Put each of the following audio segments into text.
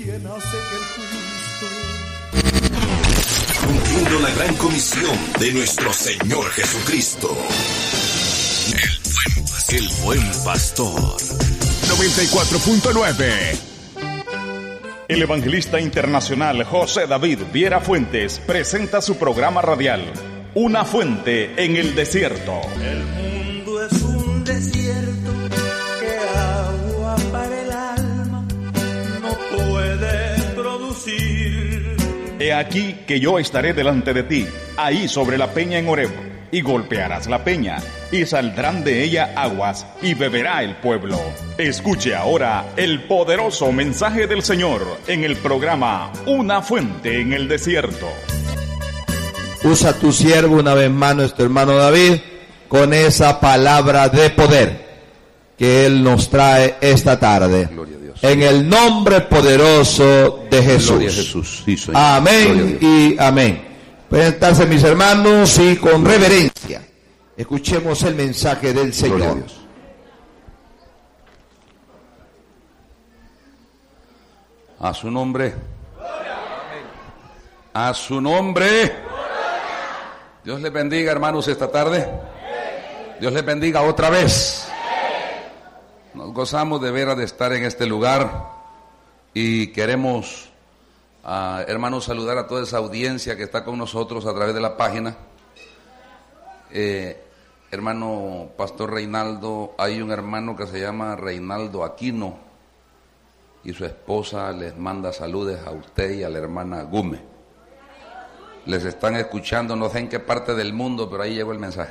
quien hace que el justo. Cumpliendo la gran comisión de nuestro Señor Jesucristo. El buen pastor. 94.9. El evangelista internacional José David Viera Fuentes presenta su programa radial, Una fuente en el desierto. El mundo es un desierto que agua para el alma no puede producir. He aquí que yo estaré delante de ti, ahí sobre la peña en Horeb, y golpearás la peña, y saldrán de ella aguas, y beberá el pueblo. Escuche ahora el poderoso mensaje del Señor en el programa Una fuente en el desierto. Usa tu siervo una vez más, nuestro hermano David, con esa palabra de poder que Él nos trae esta tarde. Gloria a Dios. En el nombre poderoso de Jesús. Gloria a Jesús. Sí, Señor. Amén y amén. Pueden sentarse mis hermanos y con reverencia escuchemos el mensaje del Señor. Gloria a Dios. A su nombre. A su nombre. Dios les bendiga, hermanos, esta tarde. Dios les bendiga otra vez. Nos gozamos de veras de estar en este lugar y queremos, hermanos, saludar a toda esa audiencia que está con nosotros a través de la página. Hermano Pastor Reinaldo, hay un hermano que se llama Reinaldo Aquino y su esposa les manda saludos a usted y a la hermana Gume. Les están escuchando, no sé en qué parte del mundo, pero ahí llegó el mensaje.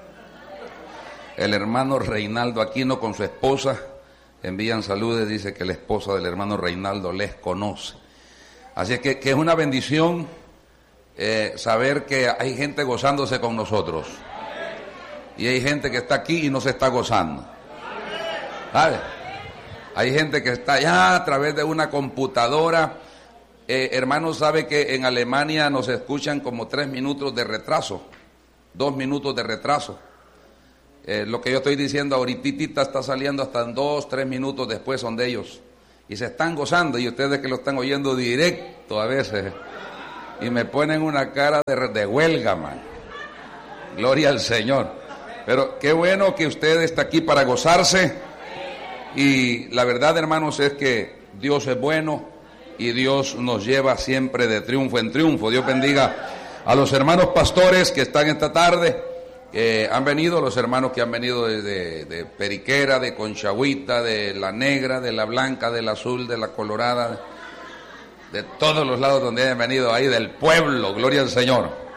El hermano Reinaldo Aquino con su esposa envían saludos, dice que la esposa del hermano Reinaldo les conoce. Así es que es una bendición saber que hay gente gozándose con nosotros. Y hay gente que está aquí y no se está gozando. ¿Sabe? Hay gente que está allá a través de una computadora. Hermanos, sabe que en Alemania nos escuchan como 3 minutos de retraso, 2 minutos de retraso. Lo que yo estoy diciendo ahorita está saliendo hasta 2, 3 minutos después son de ellos. Y se están gozando, y ustedes que lo están oyendo directo a veces, y me ponen una cara de huelga, man. Gloria al Señor. Pero qué bueno que usted está aquí para gozarse. Y la verdad, hermanos, es que Dios es bueno y Dios nos lleva siempre de triunfo en triunfo. Dios bendiga a los hermanos pastores que están esta tarde, que han venido, los hermanos que han venido de Periquera, de Conchagüita, de La Negra, de La Blanca, del Azul, de La Colorada, de todos los lados donde hayan venido, ahí del pueblo. Gloria al Señor.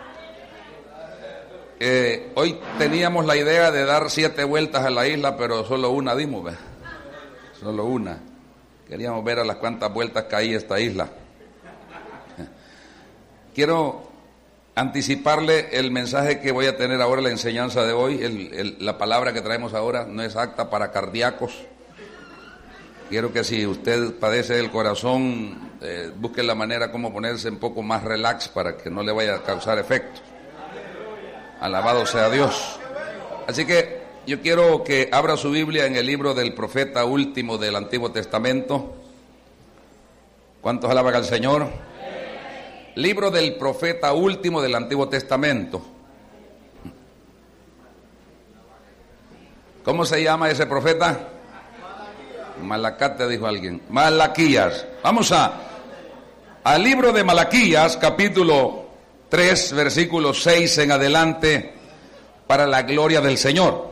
Hoy teníamos la idea de dar 7 vueltas a la isla, pero solo una dimos, ¿ves? Solo una. Queríamos ver a las cuantas vueltas caía esta isla. Quiero anticiparle el mensaje que voy a tener ahora, la enseñanza de hoy. La palabra que traemos ahora no es apta para cardíacos. Quiero que si usted padece del corazón, busque la manera como ponerse un poco más relax para que no le vaya a causar efectos. Alabado sea Dios. Así que yo quiero que abra su Biblia en el libro del profeta último del Antiguo Testamento. ¿Cuántos alaban al Señor? Libro del profeta último del Antiguo Testamento. ¿Cómo se llama ese profeta? Malacate, dijo alguien. Malaquías. Vamos al libro de Malaquías, capítulo 3, versículo 6 en adelante, para la gloria del Señor.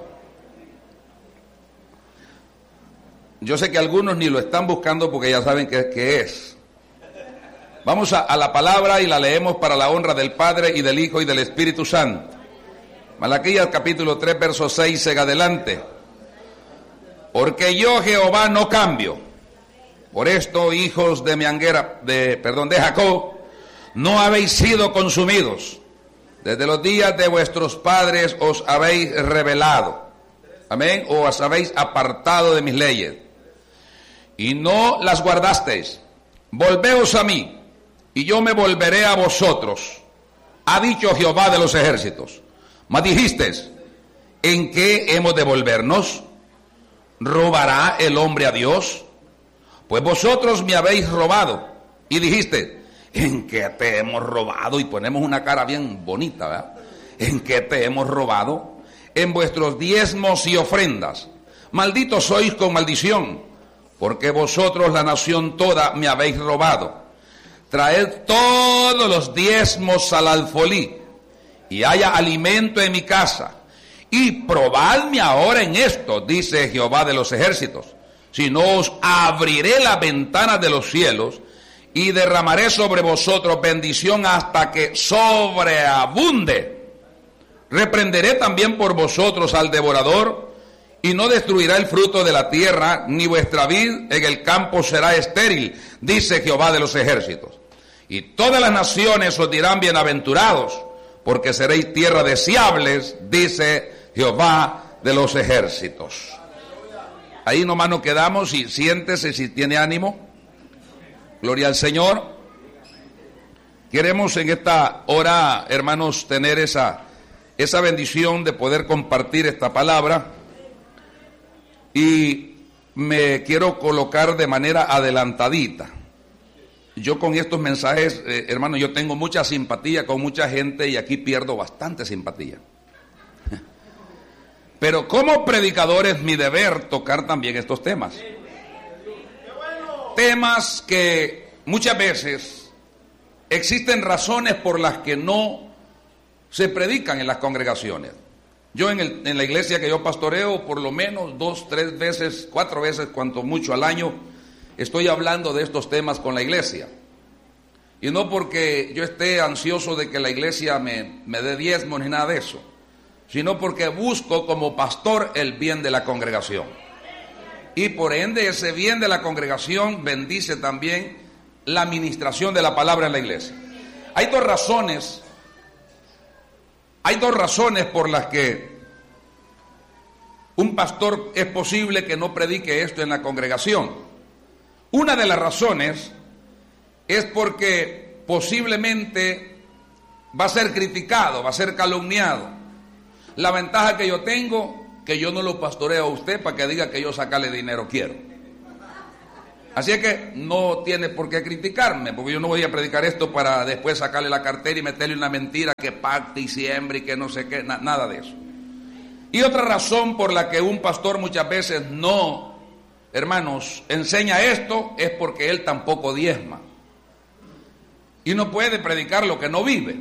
Yo sé que algunos ni lo están buscando porque ya saben qué es. Vamos a la palabra y la leemos para la honra del Padre y del Hijo y del Espíritu Santo. Malaquías capítulo 3, verso 6 en adelante. Porque yo, Jehová, no cambio. Por esto, hijos de de Jacob, no habéis sido consumidos. Desde los días de vuestros padres os habéis rebelado. Amén. O os habéis apartado de mis leyes. Y no las guardasteis. Volveos a mí, y yo me volveré a vosotros. Ha dicho Jehová de los ejércitos. Mas dijisteis, ¿en qué hemos de volvernos? ¿Robará el hombre a Dios? Pues vosotros me habéis robado. Y dijiste, ¿en qué te hemos robado? Y ponemos una cara bien bonita, ¿verdad? ¿En qué te hemos robado? En vuestros diezmos y ofrendas. Malditos sois con maldición, porque vosotros, la nación toda, me habéis robado. Traed todos los diezmos al alfolí, y haya alimento en mi casa. Y probadme ahora en esto, dice Jehová de los ejércitos, si no os abriré las ventanas de los cielos, y derramaré sobre vosotros bendición hasta que sobreabunde. Reprenderé también por vosotros al devorador, y no destruirá el fruto de la tierra, ni vuestra vid en el campo será estéril, dice Jehová de los ejércitos. Y todas las naciones os dirán bienaventurados, porque seréis tierra deseables, dice Jehová de los ejércitos. Ahí nomás nos quedamos, y siéntese si tiene ánimo. Gloria al Señor. Queremos en esta hora, hermanos, tener esa bendición de poder compartir esta palabra, y me quiero colocar de manera adelantadita. Yo con estos mensajes, hermano, yo tengo mucha simpatía con mucha gente y aquí pierdo bastante simpatía. Pero como predicador es mi deber tocar también estos temas. Temas que muchas veces existen razones por las que no se predican en las congregaciones. Yo en la iglesia que yo pastoreo, por lo menos 2, 3 veces, 4 veces, cuanto mucho al año, estoy hablando de estos temas con la iglesia. Y no porque yo esté ansioso de que la iglesia me dé diezmos ni nada de eso, sino porque busco como pastor el bien de la congregación. Y por ende ese bien de la congregación bendice también la administración de la palabra en la iglesia. Hay dos razones por las que un pastor es posible que no predique esto en la congregación. Una de las razones es porque posiblemente va a ser criticado, va a ser calumniado. La ventaja que yo tengo, que yo no lo pastoreo a usted para que diga que yo sacarle dinero quiero. Así es que no tiene por qué criticarme, porque yo no voy a predicar esto para después sacarle la cartera y meterle una mentira que pacte y siembre y que no sé qué, nada de eso. Y otra razón por la que un pastor muchas veces no, hermanos, enseña esto es porque él tampoco diezma. Y no puede predicar lo que no vive.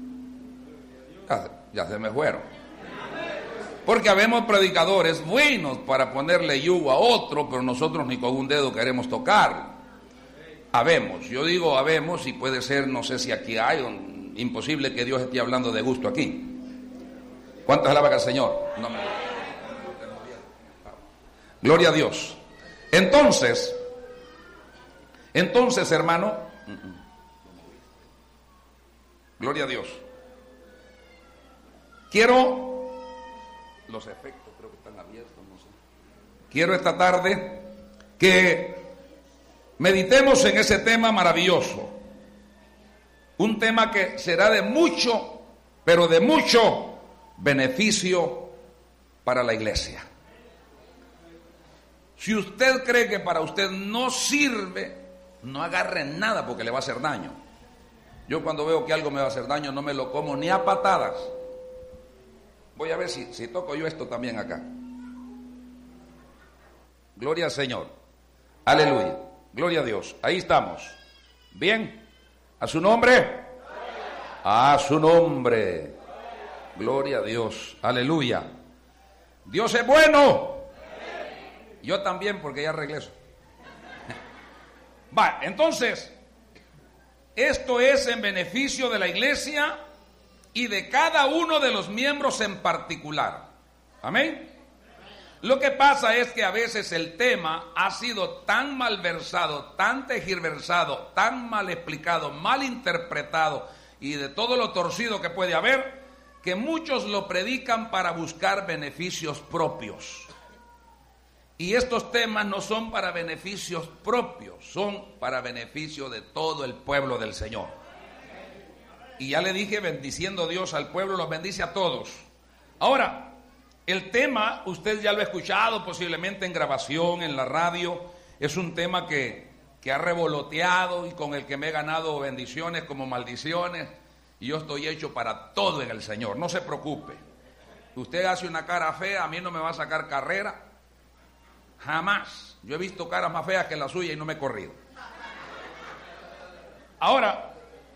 Ya se me fueron. Porque habemos predicadores buenos para ponerle yugo a otro, pero nosotros ni con un dedo queremos tocar. Habemos, yo digo habemos, y puede ser, no sé si aquí hay, imposible que Dios esté hablando de gusto aquí. ¿Cuántas alaban al Señor? No me... Gloria a Dios. Entonces, hermano, gloria a Dios. Quiero... Los efectos creo que están abiertos, no sé. Quiero esta tarde que meditemos en ese tema maravilloso. Un tema que será de mucho, pero de mucho beneficio para la iglesia. Si usted cree que para usted no sirve, no agarre nada porque le va a hacer daño. Yo cuando veo que algo me va a hacer daño no me lo como ni a patadas. Voy a ver si toco yo esto también acá. Gloria al Señor. Aleluya. Gloria a Dios. Ahí estamos. Bien. ¿A su nombre? A su nombre. Gloria a Dios. Aleluya. Dios es bueno. Yo también, porque ya arreglé eso. Va, entonces, esto es en beneficio de la iglesia y de cada uno de los miembros en particular. Amén. Lo que pasa es que a veces el tema ha sido tan malversado, tan tergiversado, tan mal explicado, mal interpretado y de todo lo torcido que puede haber, que muchos lo predican para buscar beneficios propios. Y estos temas no son para beneficios propios, son para beneficio de todo el pueblo del Señor. Y ya le dije, bendiciendo Dios al pueblo, los bendice a todos. Ahora, el tema, usted ya lo ha escuchado posiblemente en grabación, en la radio, Es un tema que ha revoloteado y con el que me he ganado bendiciones como maldiciones, y yo estoy hecho para todo en el Señor, no se preocupe. Usted hace una cara fea, a mí no me va a sacar carrera, jamás. Yo he visto caras más feas que la suya y no me he corrido. Ahora,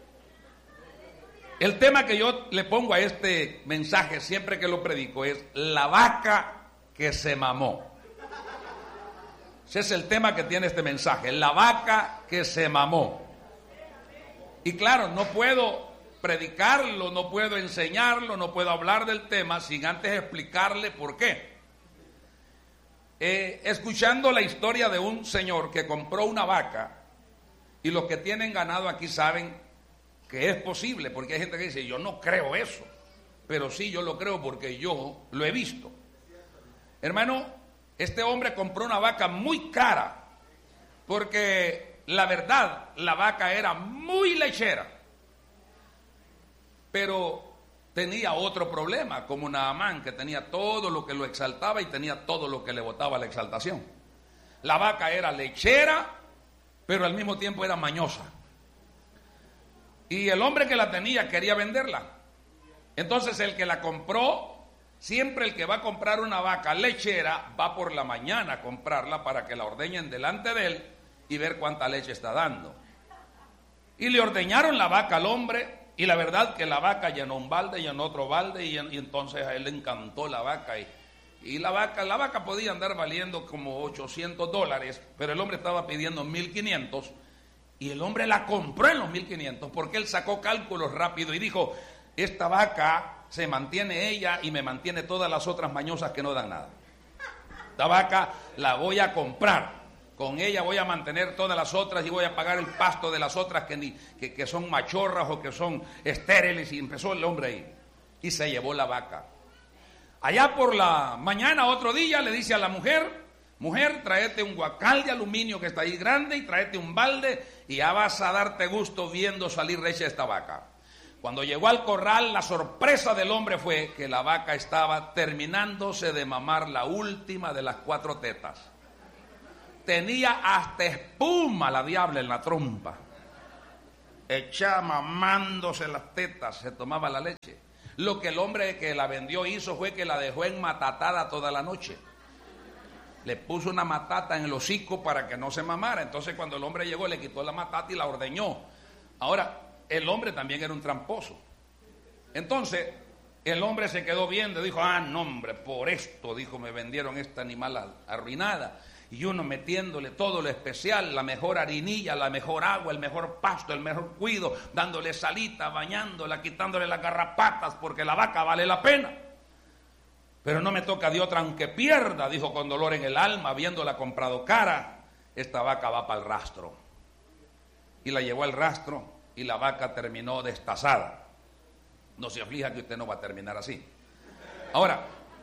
el tema que yo le pongo a este mensaje siempre que lo predico es la vaca que se mamó. Ese es el tema que tiene este mensaje, la vaca que se mamó. Y claro, no puedo predicarlo, no puedo enseñarlo, no puedo hablar del tema sin antes explicarle por qué. Escuchando la historia de un señor que compró una vaca, y los que tienen ganado aquí saben que es posible, porque hay gente que dice, yo no creo eso, pero sí, yo lo creo porque yo lo he visto. Hermano, este hombre compró una vaca muy cara, porque la verdad, la vaca era muy lechera, pero tenía otro problema, como Naamán, que tenía todo lo que lo exaltaba y tenía todo lo que le botaba la exaltación. La vaca era lechera, pero al mismo tiempo era mañosa. Y el hombre que la tenía quería venderla. Entonces el que la compró, siempre el que va a comprar una vaca lechera, va por la mañana a comprarla para que la ordeñen delante de él y ver cuánta leche está dando. Y le ordeñaron la vaca al hombre, y la verdad que la vaca llenó un balde, llenó otro balde, y entonces a él le encantó la vaca. Y la vaca podía andar valiendo como $800, pero el hombre estaba pidiendo 1,500, y el hombre la compró en los 1,500, porque él sacó cálculos rápido y dijo, esta vaca se mantiene ella y me mantiene todas las otras mañosas que no dan nada. Esta vaca la voy a comprar, con ella voy a mantener todas las otras y voy a pagar el pasto de las otras que son machorras o que son estériles. Y empezó el hombre ahí y se llevó la vaca. Allá por la mañana, otro día, le dice a la mujer, tráete un guacal de aluminio que está ahí grande y tráete un balde y ya vas a darte gusto viendo salir leche de esta vaca. Cuando llegó al corral, la sorpresa del hombre fue que la vaca estaba terminándose de mamar la última de las 4 tetas. Tenía hasta espuma la diabla en la trompa. Echaba mamándose las tetas, se tomaba la leche. Lo que el hombre que la vendió hizo fue que la dejó enmatatada toda la noche. Le puso una matata en el hocico para que no se mamara. Entonces cuando el hombre llegó le quitó la matata y la ordeñó. Ahora, el hombre también era un tramposo. Entonces el hombre se quedó viendo y dijo, no hombre, por esto, dijo, me vendieron esta animal arruinada. Y uno metiéndole todo lo especial, la mejor harinilla, la mejor agua, el mejor pasto, el mejor cuido, dándole salita, bañándola, quitándole las garrapatas, porque la vaca vale la pena. Pero no me toca de otra aunque pierda, dijo con dolor en el alma, habiéndola comprado cara, esta vaca va para el rastro. Y la llevó al rastro y la vaca terminó destazada. No se aflija que usted no va a terminar así. Ahora,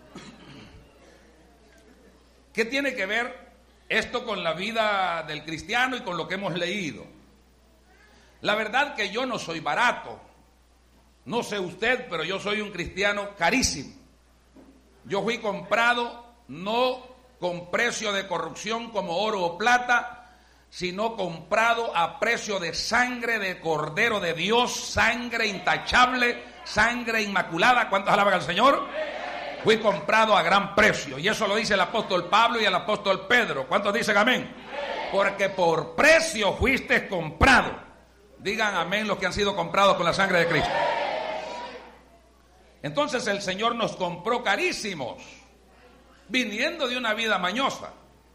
¿qué tiene que ver esto con la vida del cristiano y con lo que hemos leído? La verdad que yo no soy barato. No sé usted, pero yo soy un cristiano carísimo. Yo fui comprado no con precio de corrupción como oro o plata, sino comprado a precio de sangre de Cordero de Dios, sangre intachable, sangre inmaculada. ¿Cuántos alaban al Señor? Fui comprado a gran precio, y eso lo dice el apóstol Pablo y el apóstol Pedro. ¿Cuántos dicen amén? Porque por precio fuiste comprado. Digan amén los que han sido comprados con la sangre de Cristo. Entonces el Señor nos compró carísimos, viniendo de una vida mañosa.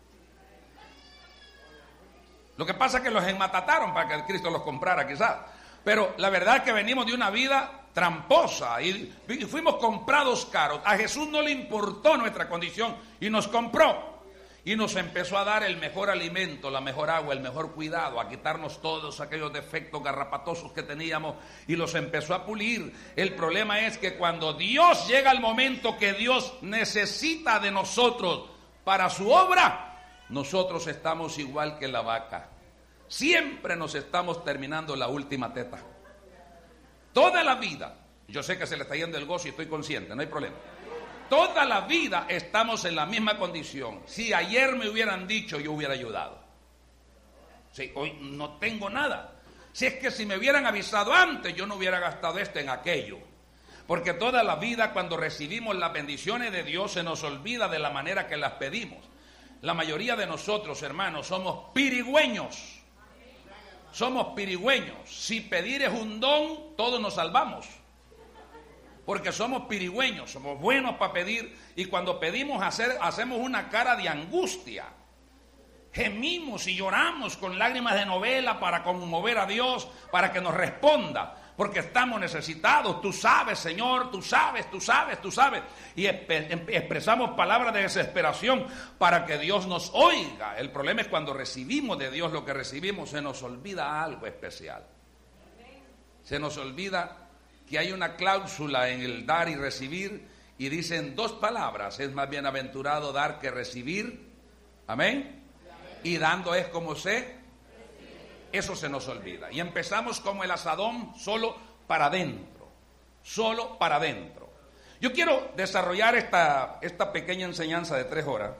Lo que pasa es que los enmatataron para que Cristo los comprara quizás. Pero la verdad es que venimos de una vida tramposa y fuimos comprados caros. A Jesús no le importó nuestra condición y nos compró. Y nos empezó a dar el mejor alimento, la mejor agua, el mejor cuidado, a quitarnos todos aquellos defectos garrapatosos que teníamos y los empezó a pulir. El problema es que cuando Dios llega al momento que Dios necesita de nosotros para su obra, nosotros estamos igual que la vaca. Siempre nos estamos terminando la última teta. Toda la vida, yo sé que se le está yendo el gozo y estoy consciente, no hay problema. Toda la vida estamos en la misma condición. Si ayer me hubieran dicho, yo hubiera ayudado. Sí, hoy no tengo nada. Si es que si me hubieran avisado antes, yo no hubiera gastado esto en aquello. Porque toda la vida, cuando recibimos las bendiciones de Dios, se nos olvida de la manera que las pedimos. La mayoría de nosotros, hermanos, somos pirigüeños. Somos pirigüeños. Si pedir es un don, todos nos salvamos. Porque somos pirigüeños, somos buenos para pedir. Y cuando pedimos hacemos una cara de angustia. Gemimos y lloramos con lágrimas de novela para conmover a Dios, para que nos responda. Porque estamos necesitados. Tú sabes, Señor, tú sabes. Y expresamos palabras de desesperación para que Dios nos oiga. El problema es cuando recibimos de Dios lo que recibimos, se nos olvida algo especial. Se nos olvida que hay una cláusula en el dar y recibir, y dicen dos palabras: es más bienaventurado dar que recibir. Amén. Y dando es como se. Eso se nos olvida. Y empezamos como el asadón, solo para adentro. Solo para adentro. Yo quiero desarrollar esta pequeña enseñanza de 3 horas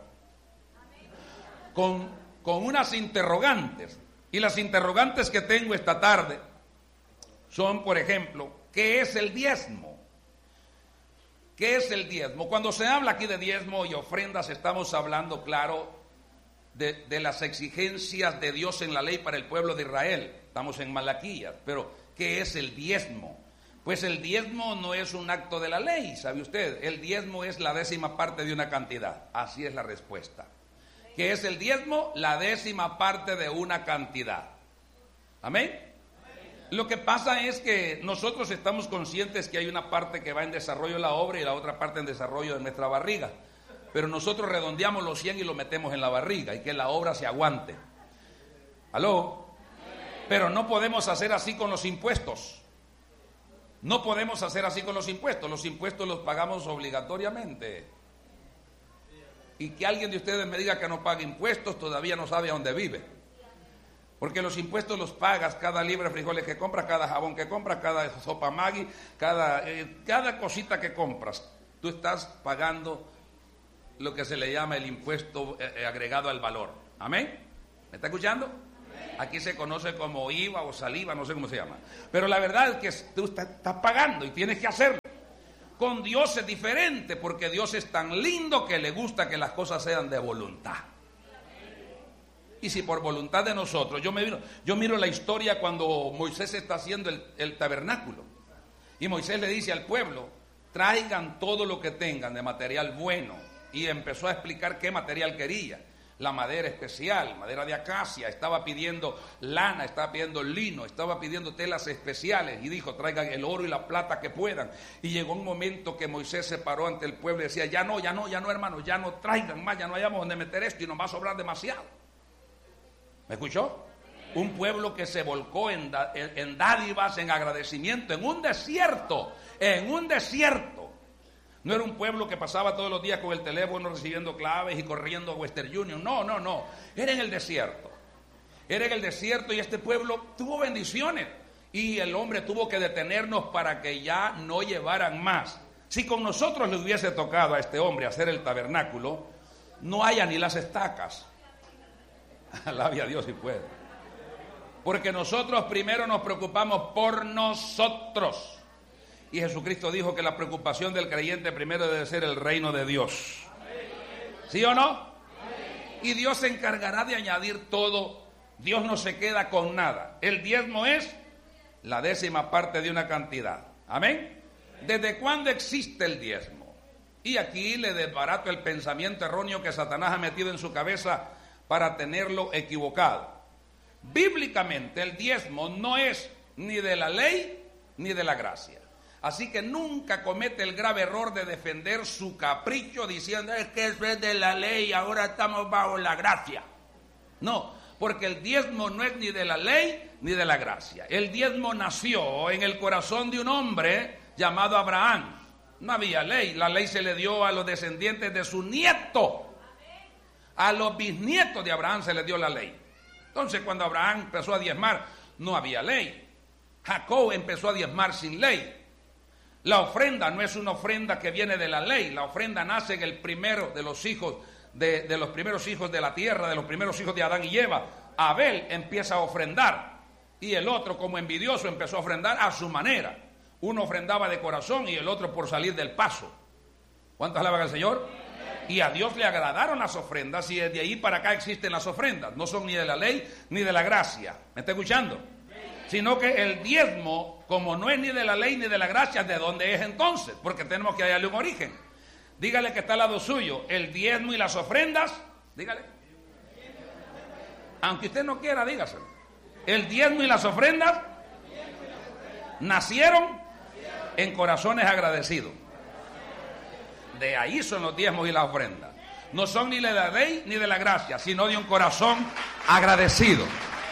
con unas interrogantes. Y las interrogantes que tengo esta tarde son, por ejemplo, ¿qué es el diezmo? ¿Qué es el diezmo? Cuando se habla aquí de diezmo y ofrendas, estamos hablando, claro, de las exigencias de Dios en la ley para el pueblo de Israel. Estamos en Malaquías. Pero ¿qué es el diezmo? Pues el diezmo no es un acto de la ley, ¿sabe usted? El diezmo es la 10ª parte de una cantidad. Así es la respuesta. ¿Qué es el diezmo? La 10ª parte de una cantidad. ¿Amén? Lo que pasa es que nosotros estamos conscientes que hay una parte que va en desarrollo de la obra y la otra parte en desarrollo de nuestra barriga. Pero nosotros redondeamos los 100 y lo metemos en la barriga y que la obra se aguante. ¿Aló? Pero no podemos hacer así con los impuestos. No podemos hacer así con los impuestos. Los impuestos los pagamos obligatoriamente. Y que alguien de ustedes me diga que no paga impuestos, todavía no sabe a dónde vive. Porque los impuestos los pagas cada libra de frijoles que compras, cada jabón que compras, cada sopa Maggi, cada cosita que compras. Tú estás pagando lo que se le llama el impuesto agregado al valor. ¿Amén? ¿Me está escuchando? Aquí se conoce como IVA o saliva, no sé cómo se llama. Pero la verdad es que tú estás pagando y tienes que hacerlo. Con Dios es diferente, porque Dios es tan lindo que le gusta que las cosas sean de voluntad. Y si por voluntad de nosotros, yo miro la historia cuando Moisés está haciendo el tabernáculo. Y Moisés le dice al pueblo: traigan todo lo que tengan de material bueno. Y empezó a explicar qué material quería. La madera especial, madera de acacia, estaba pidiendo lana, estaba pidiendo lino, estaba pidiendo telas especiales. Y dijo: traigan el oro y la plata que puedan. Y llegó un momento que Moisés se paró ante el pueblo y decía: ya no, hermanos, ya no traigan más, ya no hayamos donde meter esto y nos va a sobrar demasiado. ¿Me escuchó? Un pueblo que se volcó en dádivas, en agradecimiento, en un desierto. No era un pueblo que pasaba todos los días con el teléfono recibiendo claves y corriendo a Western Union. No. Era en el desierto. Y este pueblo tuvo bendiciones. Y el hombre tuvo que detenernos para que ya no llevaran más. Si con nosotros le hubiese tocado a este hombre hacer el tabernáculo, no haya ni las estacas. Alabe a Dios si puede. Porque nosotros primero nos preocupamos por nosotros. Y Jesucristo dijo que la preocupación del creyente primero debe ser el reino de Dios. ¿Sí o no? Y Dios se encargará de añadir todo. Dios no se queda con nada. El diezmo es la 10ª parte de una cantidad. ¿Amén? ¿Desde cuándo existe el diezmo? Y aquí le desbarato el pensamiento erróneo que Satanás ha metido en su cabeza para tenerlo equivocado. Bíblicamente el diezmo no es ni de la ley ni de la gracia. Así que nunca comete el grave error de defender su capricho diciendo: es que eso es de la ley, ahora estamos bajo la gracia. No, porque el diezmo no es ni de la ley ni de la gracia. El diezmo nació en el corazón de un hombre llamado Abraham. No había ley, la ley se le dio a los descendientes de su nieto. A los bisnietos de Abraham se le dio la ley. Entonces cuando Abraham empezó a diezmar, no había ley. Jacob empezó a diezmar sin ley. La ofrenda no es una ofrenda que viene de la ley. La ofrenda nace en el primero de los hijos, de los primeros hijos de la tierra, de los primeros hijos de Adán y Eva. Abel empieza a ofrendar y el otro, como envidioso, empezó a ofrendar a su manera. Uno ofrendaba de corazón y el otro por salir del paso. ¿Cuántos alaban al Señor? Y a Dios le agradaron las ofrendas y desde ahí para acá existen las ofrendas. No son ni de la ley ni de la gracia. ¿Me está escuchando? Sino que el diezmo, como no es ni de la ley ni de la gracia, ¿de dónde es entonces? Porque tenemos que hallarle un origen. Dígale que está al lado suyo, el diezmo y las ofrendas, dígale. Aunque usted no quiera, dígaselo. El diezmo y las ofrendas nacieron en corazones agradecidos. De ahí son los diezmos y las ofrendas. No son ni de la ley ni de la gracia, sino de un corazón agradecido.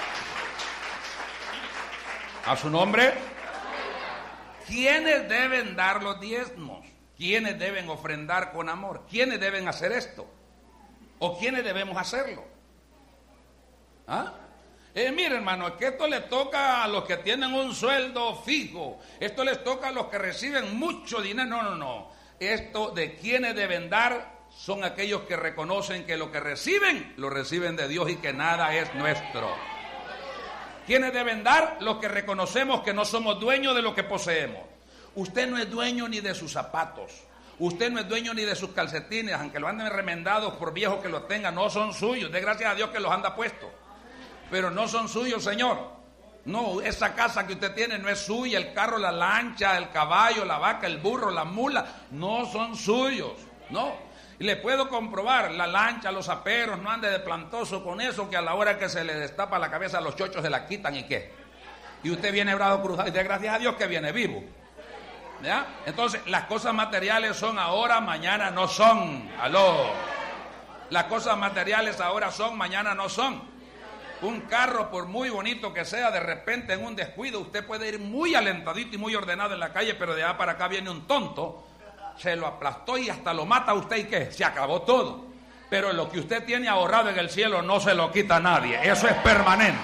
A su nombre. ¿Quiénes deben dar los diezmos? ¿Quiénes deben ofrendar con amor? ¿Quiénes deben hacer esto? ¿O quiénes debemos hacerlo? ¿Ah? Mire, hermano, es que esto le toca a los que tienen un sueldo fijo. Esto les toca a los que reciben mucho dinero. No. Esto de quienes deben dar son aquellos que reconocen que lo que reciben, lo reciben de Dios y que nada es nuestro. ¿Quiénes deben dar? Los que reconocemos que no somos dueños de lo que poseemos. Usted no es dueño ni de sus zapatos. Usted no es dueño ni de sus calcetines, aunque los anden remendados por viejos que los tengan, no son suyos. De gracias a Dios que los anda puestos. Pero no son suyos, Señor. No, esa casa que usted tiene no es suya. El carro, la lancha, el caballo, la vaca, el burro, la mula, no son suyos. No. Y le puedo comprobar, la lancha, los aperos, no ande de plantoso con eso, que a la hora que se le destapa la cabeza los chochos se la quitan y qué. Y usted viene brado cruzado, y de gracias a Dios que viene vivo. ¿Ya? Entonces, las cosas materiales son ahora, mañana no son. Aló. Las cosas materiales ahora son, mañana no son. Un carro, por muy bonito que sea, de repente en un descuido, usted puede ir muy alentadito y muy ordenado en la calle, pero de allá para acá viene un tonto, se lo aplastó y hasta lo mata a usted y ¿qué? Se acabó todo. Pero lo que usted tiene ahorrado en el cielo no se lo quita nadie, eso es permanente.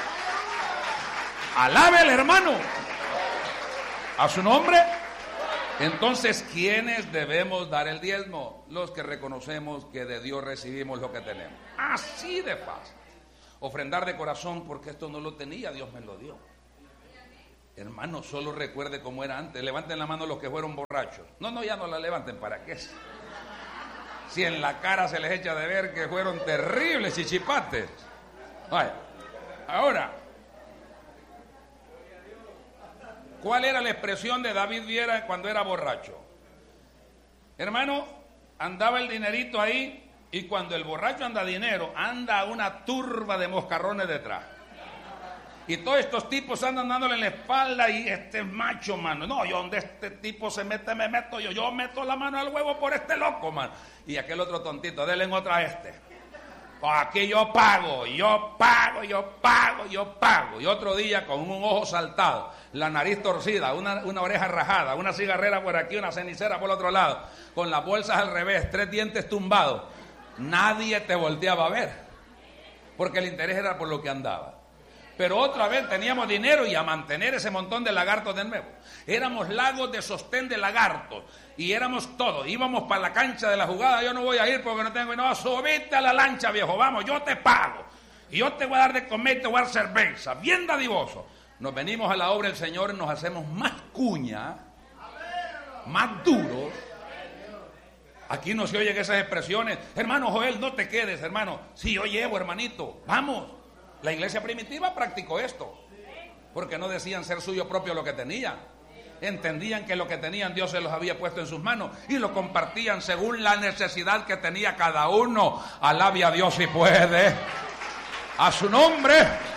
Alábele, hermano, a su nombre. Entonces, ¿quiénes debemos dar el diezmo? Los que reconocemos que de Dios recibimos lo que tenemos. Así de fácil. Ofrendar de corazón, porque esto no lo tenía, Dios me lo dio. Hermano, solo recuerde cómo era antes. Levanten la mano los que fueron borrachos. No, ya no la levanten, ¿para qué? Si en la cara se les echa de ver que fueron terribles chichipates. Vaya. Ahora, ¿cuál era la expresión de David Viera cuando era borracho? Hermano, andaba el dinerito ahí. Y cuando el borracho anda dinero, anda una turba de moscarrones detrás. Y todos estos tipos andan dándole en la espalda y este macho, mano. No, yo donde este tipo se mete, me meto yo. Yo meto la mano al huevo por este loco, mano. Y aquel otro tontito, denle en otra a este. Aquí yo pago. Y otro día con un ojo saltado, la nariz torcida, una oreja rajada, una cigarrera por aquí, una cenicera por el otro lado, con las bolsas al revés, 3 dientes tumbados. Nadie te volteaba a ver, porque el interés era por lo que andaba. Pero otra vez teníamos dinero y a mantener ese montón de lagartos de nuevo. Éramos lagos de sostén de lagartos y éramos todos. Íbamos para la cancha de la jugada. Yo no voy a ir porque no tengo. No, subite a la lancha, viejo. Vamos, yo te pago. Y yo te voy a dar de comer, te voy a dar cerveza. Bien dadivoso. Nos venimos a la obra del Señor y nos hacemos más cuña, más duros. Aquí no se oyen esas expresiones. Hermano Joel, no te quedes, hermano. Sí, yo llevo, hermanito. Vamos. La iglesia primitiva practicó esto. Porque no decían ser suyo propio lo que tenían. Entendían que lo que tenían Dios se los había puesto en sus manos. Y lo compartían según la necesidad que tenía cada uno. Alabe a Dios si puede. A su nombre.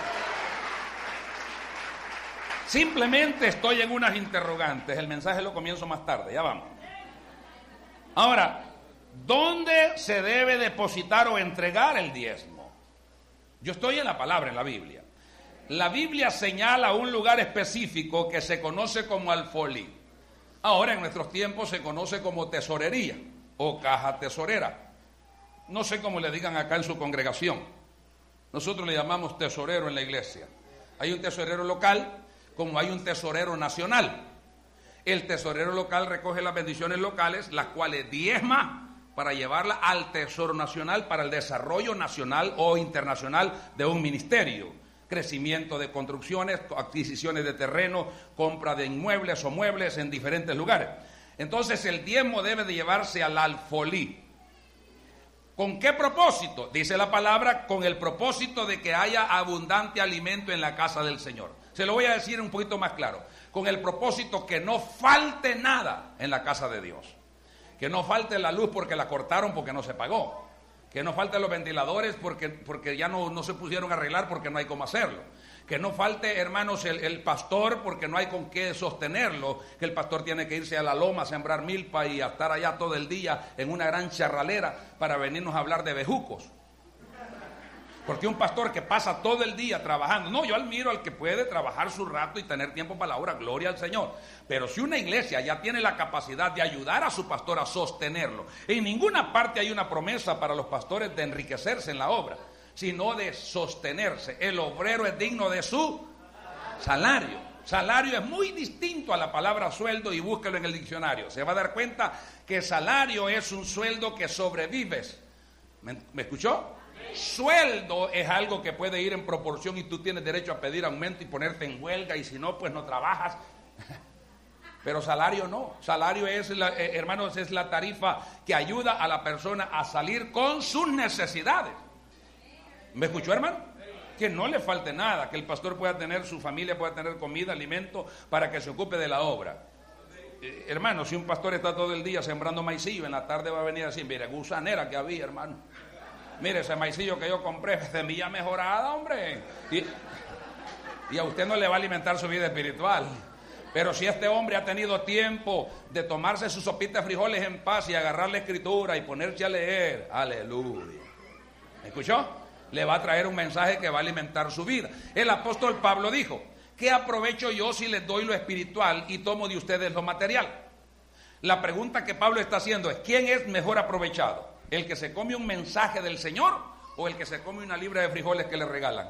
Simplemente estoy en unas interrogantes. El mensaje lo comienzo más tarde. Ya vamos. Ahora, ¿dónde se debe depositar o entregar el diezmo? Yo estoy en la palabra, en la Biblia. La Biblia señala un lugar específico que se conoce como alfolí. Ahora en nuestros tiempos se conoce como tesorería o caja tesorera. No sé cómo le digan acá en su congregación. Nosotros le llamamos tesorero en la iglesia. Hay un tesorero local como hay un tesorero nacional. El tesorero local recoge las bendiciones locales, las cuales diezma para llevarla al Tesoro Nacional para el desarrollo nacional o internacional de un ministerio. Crecimiento de construcciones, adquisiciones de terreno, compra de inmuebles o muebles en diferentes lugares. Entonces el diezmo debe de llevarse al alfolí. ¿Con qué propósito? Dice la palabra, con el propósito de que haya abundante alimento en la casa del Señor. Se lo voy a decir un poquito más claro. Con el propósito que no falte nada en la casa de Dios. Que no falte la luz porque la cortaron porque no se pagó. Que no falten los ventiladores porque ya no se pusieron a arreglar porque no hay cómo hacerlo. Que no falte, hermanos, el pastor porque no hay con qué sostenerlo. Que el pastor tiene que irse a la loma a sembrar milpa y a estar allá todo el día en una gran charralera para venirnos a hablar de bejucos. Porque un pastor que pasa todo el día trabajando, no, yo admiro al que puede trabajar su rato y tener tiempo para la obra, gloria al Señor. Pero si una iglesia ya tiene la capacidad de ayudar a su pastor a sostenerlo, en ninguna parte hay una promesa para los pastores de enriquecerse en la obra, sino de sostenerse. El obrero es digno de su salario. Salario es muy distinto a la palabra sueldo y búsquelo en el diccionario. Se va a dar cuenta que salario es un sueldo que sobrevives. ¿Me escuchó? Sueldo es algo que puede ir en proporción y tú tienes derecho a pedir aumento y ponerte en huelga y si no, pues no trabajas. Pero salario no. Salario es, hermanos, es la tarifa que ayuda a la persona a salir con sus necesidades. ¿Me escuchó, hermano? Que no le falte nada, que el pastor pueda tener, su familia pueda tener comida, alimento para que se ocupe de la obra. Hermano, si un pastor está todo el día sembrando maicillo, en la tarde va a venir así, mire, gusanera que había, hermano. Mire, ese maicillo que yo compré, semilla mejorada, hombre. Y a usted no le va a alimentar su vida espiritual. Pero si este hombre ha tenido tiempo de tomarse su sopita de frijoles en paz y agarrar la escritura y ponerse a leer, aleluya. ¿Me escuchó? Le va a traer un mensaje que va a alimentar su vida. El apóstol Pablo dijo, ¿qué aprovecho yo si les doy lo espiritual y tomo de ustedes lo material? La pregunta que Pablo está haciendo es, ¿quién es mejor aprovechado? ¿El que se come un mensaje del Señor o el que se come una libra de frijoles que le regalan?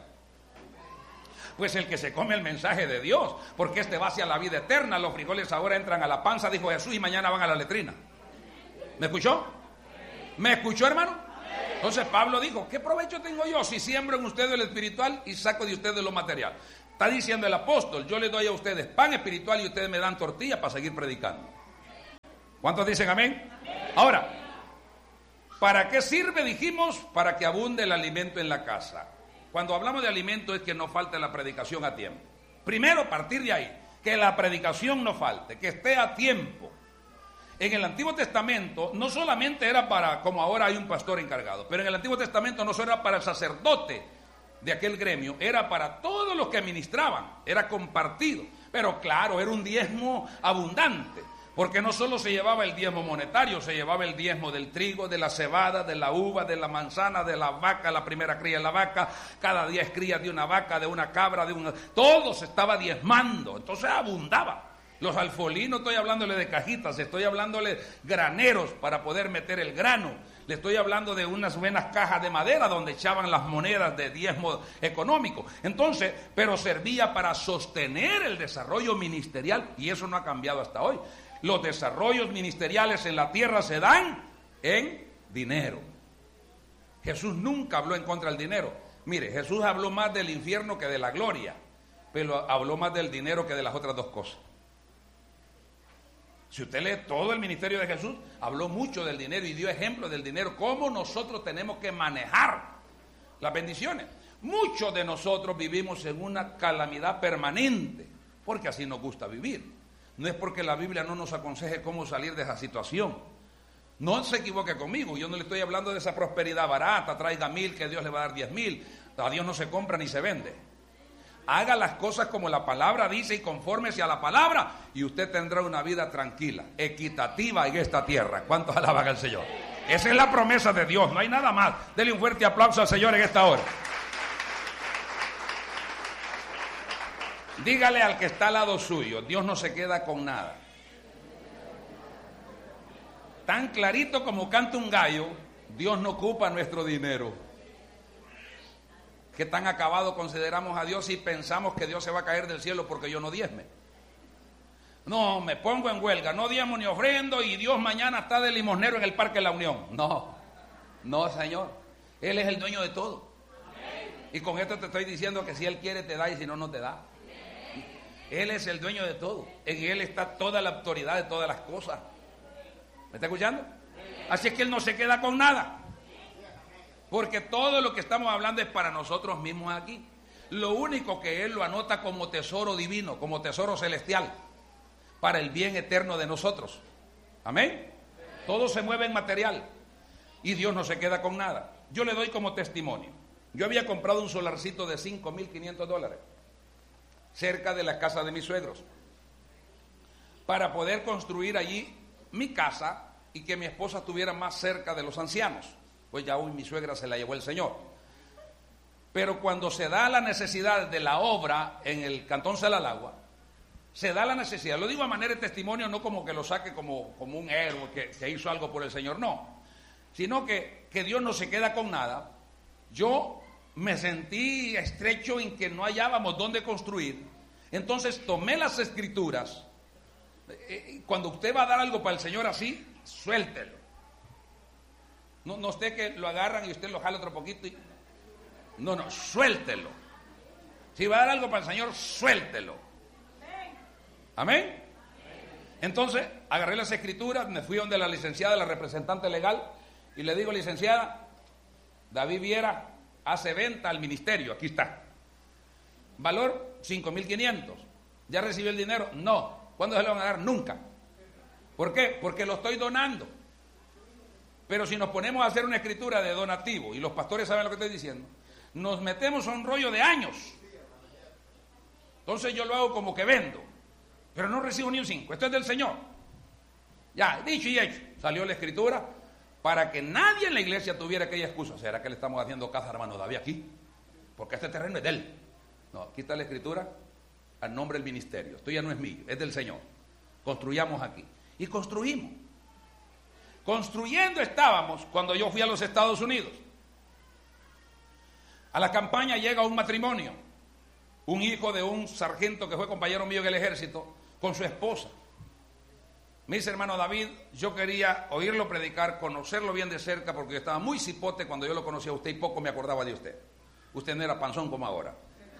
Pues el que se come el mensaje de Dios, porque este va hacia la vida eterna. Los frijoles ahora entran a la panza, dijo Jesús, y mañana van a la letrina. ¿Me escuchó? ¿Me escuchó, hermano? Entonces Pablo dijo, ¿qué provecho tengo yo si siembro en ustedes lo espiritual y saco de ustedes lo material? Está diciendo el apóstol, yo les doy a ustedes pan espiritual y ustedes me dan tortilla para seguir predicando. ¿Cuántos dicen amén? Ahora, ¿para qué sirve? Dijimos, para que abunde el alimento en la casa. Cuando hablamos de alimento es que no falte la predicación a tiempo. Primero, partir de ahí, que la predicación no falte, que esté a tiempo. En el Antiguo Testamento no solamente era para, como ahora hay un pastor encargado, pero en el Antiguo Testamento no solo era para el sacerdote de aquel gremio, era para todos los que ministraban, era compartido. Pero claro, era un diezmo abundante. Porque no solo se llevaba el diezmo monetario, se llevaba el diezmo del trigo, de la cebada, de la uva, de la manzana, de la vaca, la primera cría de la vaca, cada 10 crías de una vaca, de una cabra, todo se estaba diezmando, entonces abundaba. Los alfolí, no estoy hablándole de cajitas, estoy hablándole graneros para poder meter el grano. Le estoy hablando de unas buenas cajas de madera donde echaban las monedas de diezmo económico. Entonces, pero servía para sostener el desarrollo ministerial y eso no ha cambiado hasta hoy. Los desarrollos ministeriales en la tierra se dan en dinero. Jesús nunca habló en contra del dinero. Mire, Jesús habló más del infierno que de la gloria, pero habló más del dinero que de las otras dos cosas. Si usted lee todo el ministerio de Jesús, habló mucho del dinero y dio ejemplos del dinero, cómo nosotros tenemos que manejar las bendiciones. Muchos de nosotros vivimos en una calamidad permanente, porque así nos gusta vivir. No es porque la Biblia no nos aconseje cómo salir de esa situación. No se equivoque conmigo, yo no le estoy hablando de esa prosperidad barata, traiga 1000 que Dios le va a dar 10,000. A Dios no se compra ni se vende. Haga las cosas como la palabra dice y confórmese a la palabra y usted tendrá una vida tranquila, equitativa en esta tierra. ¿Cuántos alaban al Señor? Esa es la promesa de Dios, no hay nada más. Dele un fuerte aplauso al Señor en esta hora. Dígale al que está al lado suyo, Dios no se queda con nada. Tan clarito como canta un gallo, Dios no ocupa nuestro dinero. ¿Qué tan acabado consideramos a Dios si pensamos que Dios se va a caer del cielo porque yo no diezme? No, me pongo en huelga, no diezmo ni ofrendo y Dios mañana está de limosnero en el Parque de la Unión. No, no, Señor. Él es el dueño de todo. Y con esto te estoy diciendo que si Él quiere te da y si no, no te da. Él es el dueño de todo. En Él está toda la autoridad de todas las cosas. ¿Me está escuchando? Así es que Él no se queda con nada. Porque todo lo que estamos hablando es para nosotros mismos aquí. Lo único que Él lo anota como tesoro divino, como tesoro celestial, para el bien eterno de nosotros. Amén. Todo se mueve en material y Dios no se queda con nada. Yo le doy como testimonio. Yo había comprado un solarcito de $5,500 cerca de la casa de mis suegros para poder construir allí mi casa y que mi esposa estuviera más cerca de los ancianos. Pues ya hoy mi suegra se la llevó el Señor. Pero cuando se da la necesidad de la obra en el Cantón Salalagua, se da la necesidad, lo digo a manera de testimonio, no como que lo saque como un héroe que hizo algo por el Señor, no, sino que Dios no se queda con nada. Yo me sentí estrecho en que no hallábamos dónde construir, entonces tomé las escrituras. Cuando usted va a dar algo para el Señor así, suéltelo. No esté que lo agarran y usted lo jala otro poquito y... No, suéltelo. Si va a dar algo para el Señor, suéltelo. Amén. Entonces agarré las escrituras, me fui donde la licenciada, la representante legal, y le digo: licenciada, David Viera hace venta al ministerio, aquí está. Valor $5,500. ¿Ya recibió el dinero? No. ¿Cuándo se lo van a dar? Nunca. ¿Por qué? Porque lo estoy donando. Pero si nos ponemos a hacer una escritura de donativo, y los pastores saben lo que estoy diciendo, nos metemos a un rollo de años. Entonces yo lo hago como que vendo, pero no recibo ni un 5. Esto es del Señor. Ya, dicho y hecho. Salió la escritura para que nadie en la iglesia tuviera aquella excusa. ¿Será que le estamos haciendo caso a hermano David aquí? Porque este terreno es de él. No, aquí está la escritura al nombre del ministerio. Esto ya no es mío, es del Señor. Construyamos aquí. Y construimos. Construyendo estábamos cuando yo fui a los Estados Unidos. A la campaña llega un matrimonio, un hijo de un sargento que fue compañero mío en el ejército, con su esposa. Me dice: hermano David, yo quería oírlo predicar, conocerlo bien de cerca, porque yo estaba muy cipote cuando yo lo conocía a usted y poco me acordaba de usted. Usted no era panzón como ahora.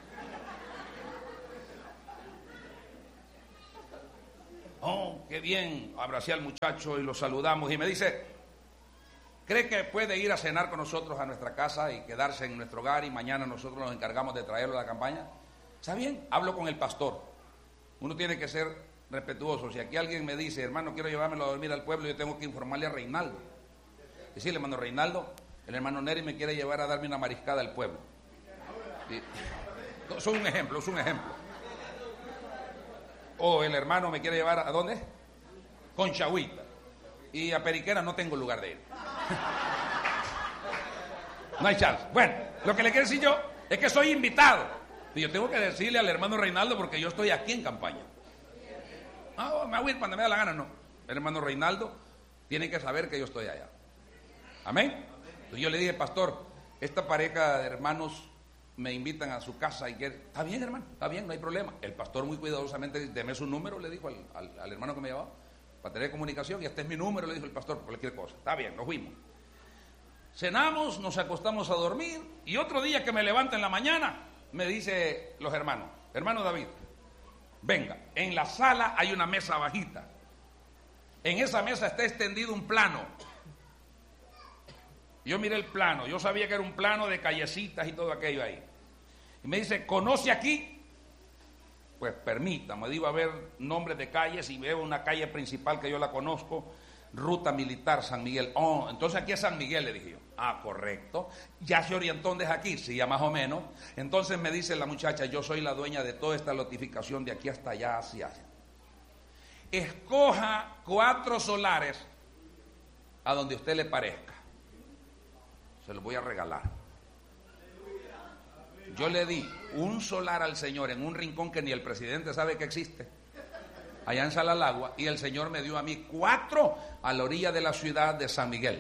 Oh, qué bien. Abracé al muchacho y lo saludamos y me dice: ¿cree que puede ir a cenar con nosotros a nuestra casa y quedarse en nuestro hogar y mañana nosotros nos encargamos de traerlo a la campaña? Está bien, hablo con el pastor. Uno tiene que ser respetuoso. Si aquí alguien me dice: hermano, quiero llevármelo a dormir al pueblo, yo tengo que informarle a Reinaldo. Decirle: hermano Reinaldo, el hermano Neri me quiere llevar a darme una mariscada al pueblo. Es un ejemplo, es un ejemplo. O el hermano me quiere llevar ¿a dónde? Conchagüita. Y a Periquera no tengo lugar de ir. No hay chance. Bueno, lo que le quiero decir yo es que soy invitado. Y yo tengo que decirle al hermano Reinaldo porque yo estoy aquí en campaña. No, me voy a ir cuando me da la gana, no. El hermano Reinaldo tiene que saber que yo estoy allá. Amén. Entonces yo le dije: pastor, esta pareja de hermanos me invitan a su casa y quiere... Está bien, hermano, está bien, no hay problema. El pastor muy cuidadosamente: deme su número, le dijo al hermano que me llevaba, para tener comunicación, y este es mi número, le dijo el pastor, por cualquier cosa. Está bien, nos fuimos. Cenamos, nos acostamos a dormir, y otro día que me levanto en la mañana, me dice los hermanos: hermano David, venga, en la sala hay una mesa bajita. En esa mesa está extendido un plano. Yo miré el plano, yo sabía que era un plano de callecitas y todo aquello ahí. Y me dice: ¿conoce aquí? Pues permítame, digo a ver nombres de calles y veo una calle principal que yo la conozco, Ruta Militar San Miguel. Oh, entonces aquí es San Miguel, le dije yo. Ah, correcto. ¿Ya se orientó desde aquí? Sí, ya más o menos. Entonces me dice la muchacha: yo soy la dueña de toda esta lotificación de aquí hasta allá, hacia allá. Escoja 4 solares a donde usted le parezca. Se los voy a regalar. Yo le di un solar al Señor en un rincón que ni el presidente sabe que existe, allá en Salalagua, y el Señor me dio a mí 4 a la orilla de la ciudad de San Miguel.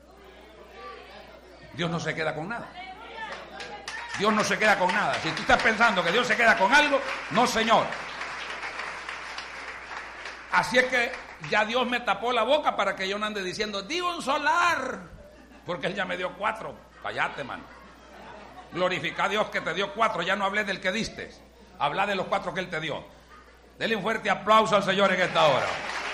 Dios no se queda con nada. Dios no se queda con nada. Si tú estás pensando que Dios se queda con algo, no, señor. Así es que ya Dios me tapó la boca para que yo no ande diciendo, di un solar, porque Él ya me dio 4. Cállate, mano. Glorifica a Dios que te dio 4, ya no hablé del que diste. Habla de los 4 que Él te dio. Dele un fuerte aplauso al Señor en esta hora.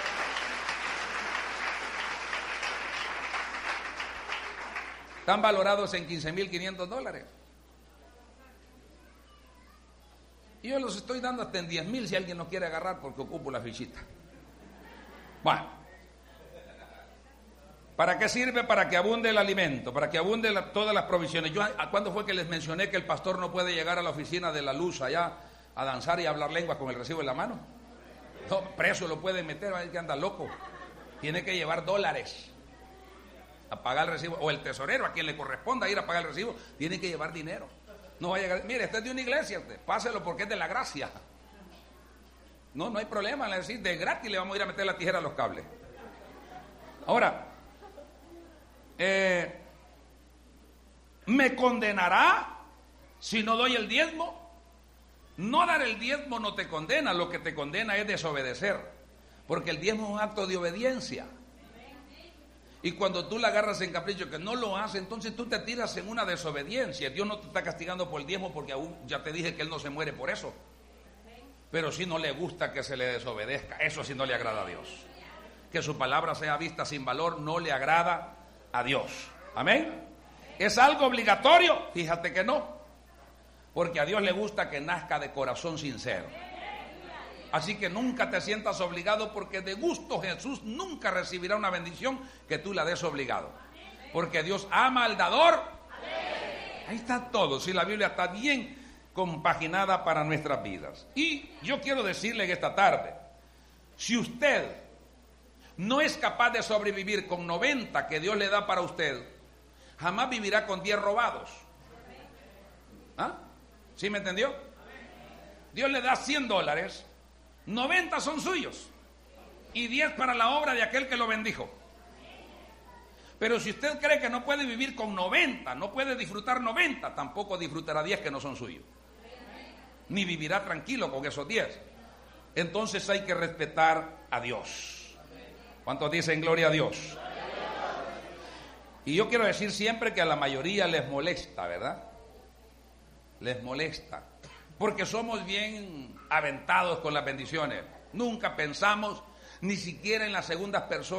Están valorados en $15,500. Y yo los estoy dando hasta en 10,000 si alguien no quiere agarrar porque ocupo la fichita. Bueno, ¿para qué sirve? Para que abunde el alimento, para que abunde todas las provisiones. ¿Cuándo fue que les mencioné que el pastor no puede llegar a la oficina de la luz allá a danzar y a hablar lengua con el recibo en la mano? No, preso lo pueden meter, va a decir que anda loco. Tiene que llevar dólares a pagar el recibo, o el tesorero, a quien le corresponda ir a pagar el recibo, tiene que llevar dinero. No va a llegar, mire, este es de una iglesia, páselo porque es de la gracia. No hay problema, le decir, de gratis le vamos a ir a meter la tijera a los cables. Ahora, ¿me condenará si no doy el diezmo? No dar el diezmo no te condena, lo que te condena es desobedecer, porque el diezmo es un acto de obediencia. Y cuando tú la agarras en capricho que no lo hace, entonces tú te tiras en una desobediencia. Dios no te está castigando por el diezmo porque aún ya te dije que Él no se muere por eso. Pero sí no le gusta que se le desobedezca, eso sí no le agrada a Dios. Que su palabra sea vista sin valor no le agrada a Dios. Amén. ¿Es algo obligatorio? Fíjate que no, porque a Dios le gusta que nazca de corazón sincero. Así que nunca te sientas obligado, porque de gusto Jesús nunca recibirá una bendición que tú la des obligado, porque Dios ama al dador. Ahí está todo, si la Biblia está bien compaginada para nuestras vidas. Y yo quiero decirle en esta tarde, si usted no es capaz de sobrevivir con 90 que Dios le da para usted, jamás vivirá con 10 robados. ¿Ah? ¿Sí me entendió? Dios le da $100, 90 son suyos y 10 para la obra de aquel que lo bendijo. Pero si usted cree que no puede vivir con 90, no puede disfrutar 90, tampoco disfrutará 10 que no son suyos, ni vivirá tranquilo con esos 10. Entonces hay que respetar a Dios. ¿Cuántos dicen gloria a Dios? Y yo quiero decir siempre que a la mayoría les molesta, ¿verdad? Les molesta, porque somos bien aventados con las bendiciones. Nunca pensamos ni siquiera en las segundas personas.